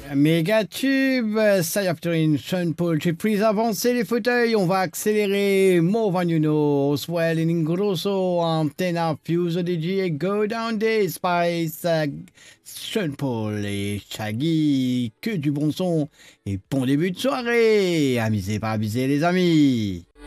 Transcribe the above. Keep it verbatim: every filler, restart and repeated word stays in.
Méga tube, Sayafterine, Sean Paul, j'ai pris avancer les fauteuils, on va accélérer, Movanuno, Swell in Grosso, Antenna, Fuse D J et Go Down Day, Spice, euh, Sean Paul et Shaggy, que du bon son et bon début de soirée, amusez pas abuser les amis.